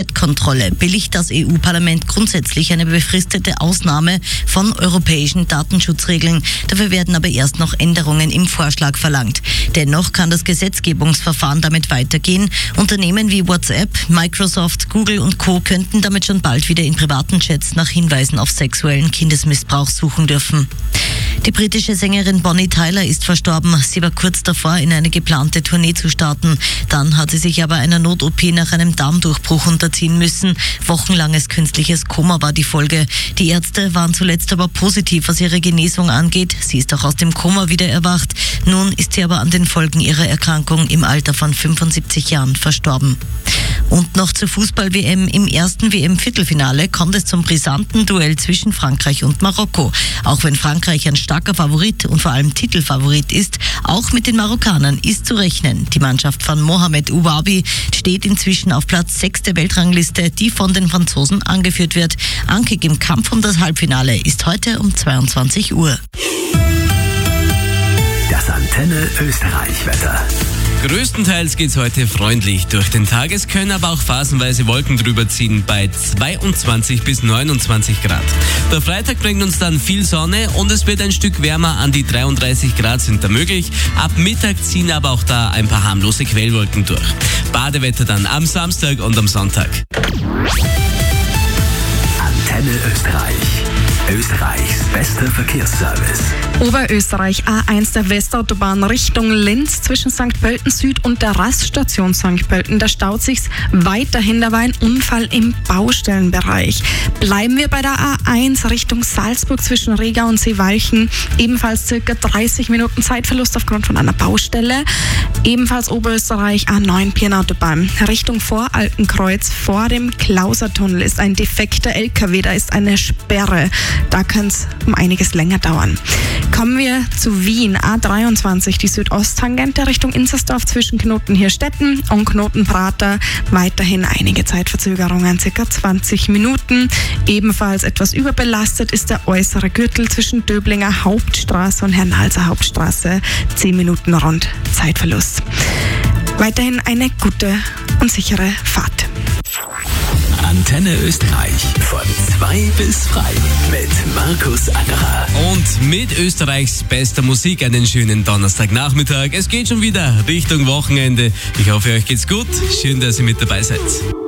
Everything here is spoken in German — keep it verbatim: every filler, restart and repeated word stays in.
Zeitkontrolle billigt das E U-Parlament grundsätzlich eine befristete Ausnahme von europäischen Datenschutzregeln. Dafür werden aber erst noch Änderungen im Vorschlag verlangt. Dennoch kann das Gesetzgebungsverfahren damit weitergehen. Unternehmen wie WhatsApp, Microsoft, Google und Co. könnten damit schon bald wieder in privaten Chats nach Hinweisen auf sexuellen Kindesmissbrauch suchen dürfen. Die britische Sängerin Bonnie Tyler ist verstorben. Sie war kurz davor, in eine geplante Tournee zu starten. Dann hat sie sich aber einer Not-O P nach einem Darmdurchbruch unterziehen müssen. Wochenlanges künstliches Koma war die Folge. Die Ärzte waren zuletzt aber positiv, was ihre Genesung angeht. Sie ist auch aus dem Koma wieder erwacht. Nun ist sie aber an den Folgen ihrer Erkrankung im Alter von fünfundsiebzig Jahren verstorben. Und noch zur Fußball-W M. Im ersten W M-Viertelfinale kommt es zum brisanten Duell zwischen Frankreich und Marokko. Auch wenn Frankreich ein starker Favorit und vor allem Titelfavorit ist, auch mit den Marokkanern ist zu rechnen. Die Mannschaft von Mohamed Ouabi steht inzwischen auf Platz sechs der Weltrangliste, die von den Franzosen angeführt wird. Ankick im Kampf um das Halbfinale ist heute um zweiundzwanzig Uhr. Das Antenne Österreich-Wetter. Größtenteils geht's heute freundlich durch den Tag. Es können aber auch phasenweise Wolken drüber ziehen bei zweiundzwanzig bis neunundzwanzig Grad. Der Freitag bringt uns dann viel Sonne und es wird ein Stück wärmer, an die dreiunddreißig Grad sind da möglich. Ab Mittag ziehen aber auch da ein paar harmlose Quellwolken durch. Badewetter dann am Samstag und am Sonntag. Antenne Österreich. Österreichs bester Verkehrsservice. Oberösterreich A eins der Westautobahn Richtung Linz zwischen Sankt Pölten Süd und der Raststation Sankt Pölten. Da staut sich's weiterhin. Da war ein Unfall im Baustellenbereich. Bleiben wir bei der A eins Richtung Salzburg zwischen Regau und Seewalchen. Ebenfalls circa dreißig Minuten Zeitverlust aufgrund von einer Baustelle. Ebenfalls Oberösterreich A neun Pirnautobahn Richtung Voralpenkreuz. Vor dem Klausertunnel ist ein defekter L K W. Da ist eine Sperre. Da kann es um einiges länger dauern. Kommen wir zu Wien. A dreiundzwanzig, die Südosttangente Richtung Inzersdorf zwischen Knoten-Hirstetten und Knoten-Prater. Weiterhin einige Zeitverzögerungen, circa zwanzig Minuten. Ebenfalls etwas überbelastet ist der äußere Gürtel zwischen Döblinger Hauptstraße und Hernalser Hauptstraße. zehn Minuten rund Zeitverlust. Weiterhin eine gute und sichere Fahrt. Antenne Österreich von zwei bis frei mit Markus Angerer. Und mit Österreichs bester Musik einen schönen Donnerstagnachmittag. Es geht schon wieder Richtung Wochenende. Ich hoffe, euch geht's gut. Schön, dass ihr mit dabei seid.